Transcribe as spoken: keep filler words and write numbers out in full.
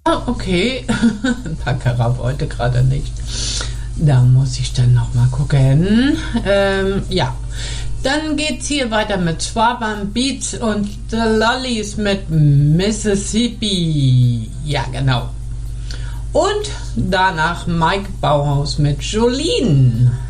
Okay, Baccarat wollte gerade nicht. Da muss ich dann noch mal gucken. Ähm, ja, dann geht's hier weiter mit Schwaben Beats und The Lollies mit Mississippi. Ja, genau. Und danach Mike Bauhaus mit Jolene.